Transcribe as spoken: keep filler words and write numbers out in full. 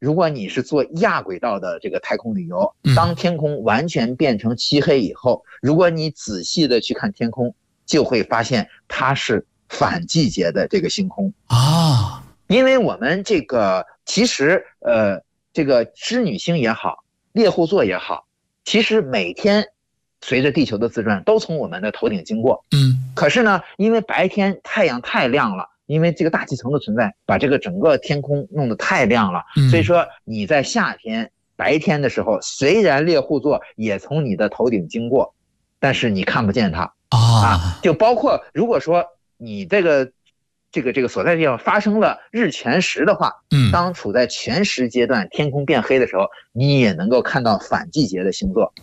如果你是做亚轨道的这个太空旅游，当天空完全变成漆黑以后，如果你仔细的去看天空，就会发现它是反季节的这个星空啊。 因为我们这个其实呃，这个织女星也好，猎户座也好，其实每天随着地球的自转都从我们的头顶经过。 嗯， 可是呢，因为白天太阳太亮了，因为这个大气层的存在，把这个整个天空弄得太亮了，所以说你在夏天白天的时候，虽然猎户座也从你的头顶经过，但是你看不见它啊。就包括如果说你这个这个这个所在地方发生了日全食的话，当处在全食阶段，天空变黑的时候，你也能够看到反季节的星座。